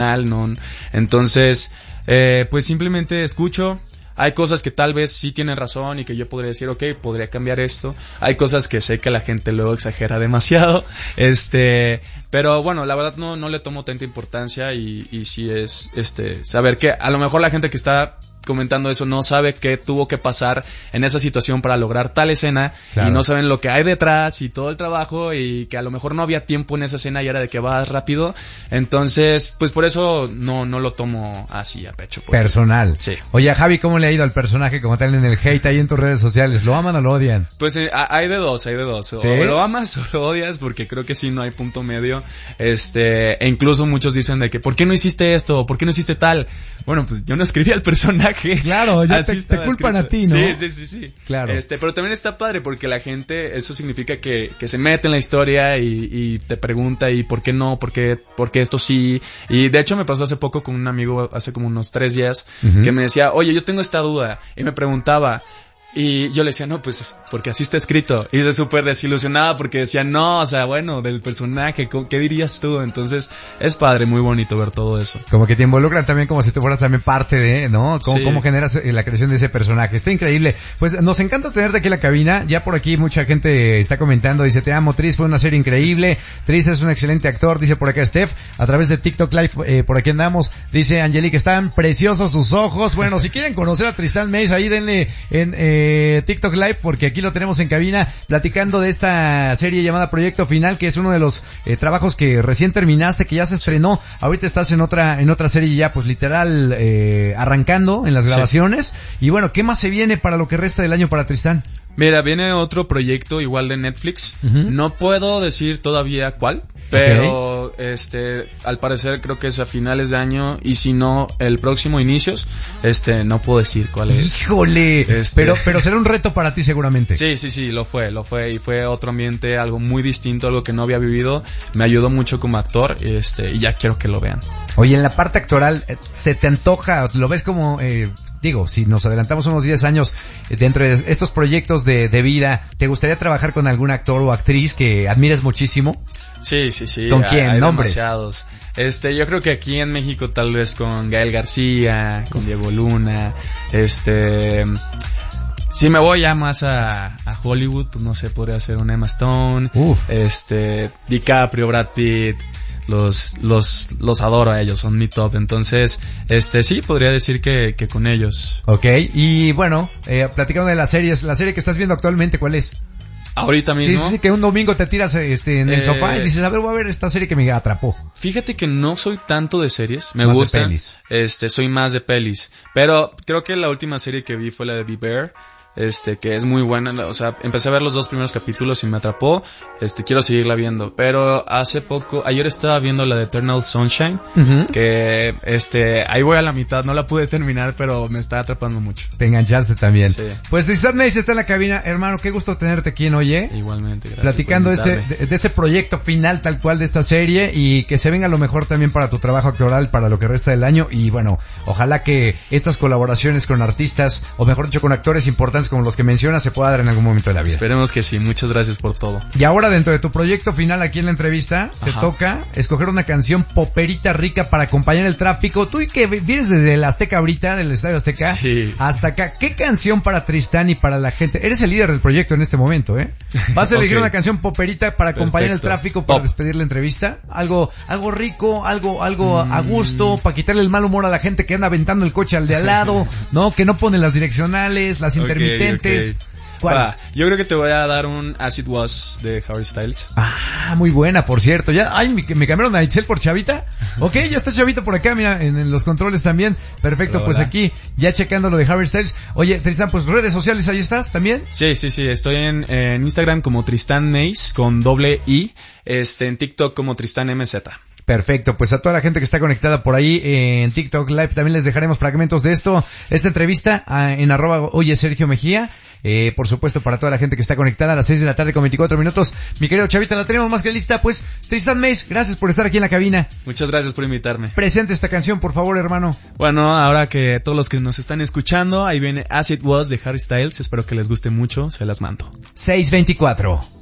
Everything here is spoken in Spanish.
¿no? Entonces, pues simplemente escucho. Hay cosas que tal vez sí tienen razón y que yo podría decir, okay, podría cambiar esto. Hay cosas que sé que la gente luego exagera demasiado. Pero bueno, la verdad no le tomo tanta importancia y sí es, saber que a lo mejor la gente que está comentando eso no sabe qué tuvo que pasar en esa situación para lograr tal escena, claro. Y no saben lo que hay detrás y todo el trabajo y que a lo mejor no había tiempo en esa escena y era de que vas rápido. Entonces, pues por eso no lo tomo así a pecho. Personal. Sí. Oye, Javi, ¿cómo le ha ido al personaje como tal en el hate ahí en tus redes sociales? ¿Lo aman o lo odian? Pues hay de dos. ¿Sí? O lo amas o lo odias, porque creo que sí no hay punto medio. E incluso muchos dicen de que ¿por qué no hiciste esto? ¿Por qué no hiciste tal? Bueno, pues yo no escribí al personaje. Claro, ya te culpan a ti, ¿no? Sí. Claro. Pero también está padre porque la gente, eso significa que se mete en la historia y te pregunta y ¿por qué no? ¿Por qué esto sí? Y de hecho me pasó hace poco con un amigo, hace como unos 3 días, que me decía, oye, yo tengo esta duda. Y me preguntaba, y yo le decía, no, pues, porque así está escrito. Y se súper desilusionaba porque decía, no, o sea, bueno, del personaje, ¿qué dirías tú? Entonces, es padre, muy bonito ver todo eso. Como que te involucran también como si tú fueras también parte de, ¿no? Cómo generas la creación de ese personaje. Está increíble. Pues nos encanta tenerte aquí en la cabina. Ya por aquí mucha gente está comentando, dice, te amo, Tris, fue una serie increíble. Tris es un excelente actor, dice por acá Steph. A través de TikTok Live, por aquí andamos. Dice Angelique, están preciosos sus ojos. Bueno, si quieren conocer a Tristán Mace, ahí denle en TikTok Live, porque aquí lo tenemos en cabina platicando de esta serie llamada Proyecto Final, que es uno de los trabajos que recién terminaste, que ya se estrenó. Ahorita estás en otra serie ya, pues literal, arrancando en las grabaciones. Sí. Y bueno, ¿qué más se viene para lo que resta del año para Tristán? Mira, viene otro proyecto igual de Netflix. No puedo decir todavía cuál, pero al parecer creo que es a finales de año, y si no, el próximo inicios. No puedo decir cuál es. ¡Híjole! Pero será un reto para ti seguramente. Sí, lo fue, y fue otro ambiente, algo muy distinto, algo que no había vivido. Me ayudó mucho como actor, y ya quiero que lo vean. Oye, en la parte actoral, ¿se te antoja? ¿Lo ves como, si nos adelantamos unos 10 años dentro de estos proyectos de vida, ¿te gustaría trabajar con algún actor o actriz que admires muchísimo? Sí. ¿Con quién? Hay ¿Nombres? Demasiados. Yo creo que aquí en México tal vez con Gael García, con Diego Luna, si me voy ya más a Hollywood, pues no sé, podría ser una Emma Stone, DiCaprio, Brad Pitt. Los adoro a ellos, son mi top. Entonces, sí, podría decir que con ellos. Okay, y bueno, platicando de las series, la serie que estás viendo actualmente, ¿cuál es? Ahorita mismo. Sí, que un domingo te tiras en el sofá y dices, a ver, voy a ver esta serie que me atrapó. Fíjate que no soy tanto de series, me gusta. De pelis. Soy más de pelis, pero creo que la última serie que vi fue la de The Bear. Que es muy buena, o sea, empecé a ver los 2 primeros capítulos y me atrapó. Quiero seguirla viendo, pero hace poco, ayer estaba viendo la de Eternal Sunshine, que ahí voy a la mitad, no la pude terminar, pero me está atrapando mucho. Te enganchaste también. Sí. Pues Tristán Mace está en la cabina, hermano, qué gusto tenerte aquí en Oye. Igualmente, gracias. Platicando de este proyecto final tal cual de esta serie, y que se venga lo mejor también para tu trabajo actoral para lo que resta del año. Y bueno, ojalá que estas colaboraciones con artistas, o mejor dicho con actores importantes como los que mencionas, se pueda dar en algún momento de la vida. Esperemos que sí, muchas gracias por todo. Y ahora, dentro de tu proyecto final aquí en la entrevista, te toca escoger una canción poperita rica para acompañar el tráfico. Tú, y que vienes desde el Azteca ahorita, del Estadio Azteca, hasta acá, ¿qué canción para Tristán y para la gente? Eres el líder del proyecto en este momento, Vas a elegir una canción poperita para acompañar el tráfico, para despedir la entrevista. Algo rico, algo a gusto, para quitarle el mal humor a la gente que anda aventando el coche al de al lado, ¿no? Que no pone las direccionales, las intermitentes. ¿Cuál? Yo creo que te voy a dar un As It Was de Harry Styles. Muy buena, por cierto. Me cambiaron a Itzel por Chavita. Ok, ya está Chavita por acá, mira, en los controles también. Perfecto, hola. Pues aquí, ya checando lo de Harry Styles. Oye, Tristán, pues redes sociales, ¿ahí estás también? Sí. Estoy en Instagram como Tristán Mace, con doble I. En TikTok como Tristán MZ. Perfecto, pues a toda la gente que está conectada por ahí en TikTok Live también les dejaremos fragmentos de esta entrevista en @Oye Sergio Mejía. Por supuesto, para toda la gente que está conectada a las 6 de la tarde con 24 minutos. Mi querido Chavita, la tenemos más que lista. Pues, Tristán Mace, gracias por estar aquí en la cabina. Muchas gracias por invitarme. Presente esta canción, por favor, hermano. Bueno, ahora que todos los que nos están escuchando, ahí viene As It Was de Harry Styles. Espero que les guste mucho, se las mando. 6:24.